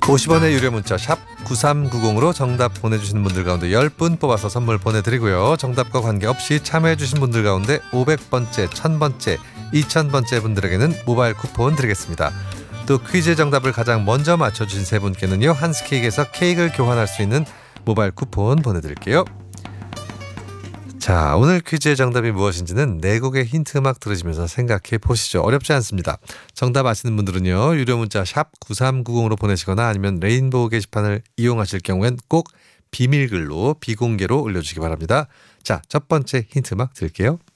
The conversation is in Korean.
50원의 유료 문자 샵 9390으로 정답 보내주시는 분들 가운데 10분 뽑아서 선물 보내드리고요. 정답과 관계없이 참여해주신 분들 가운데 500번째, 1000번째, 2000번째 분들에게는 모바일 쿠폰 드리겠습니다. 또 퀴즈 정답을 가장 먼저 맞춰주신 세 분께는요, 한스케이크에서 케이크를 교환할 수 있는 모바일 쿠폰 보내드릴게요. 자, 오늘 퀴즈의 정답이 무엇인지는 네 곡의 힌트 음악 들으시면서 생각해 보시죠. 어렵지 않습니다. 정답 아시는 분들은요, 유료 문자 샵 9390으로 보내시거나 아니면 레인보우 게시판을 이용하실 경우엔 꼭 비밀글로 비공개로 올려주시기 바랍니다. 자, 첫 번째 힌트 음악 드릴게요.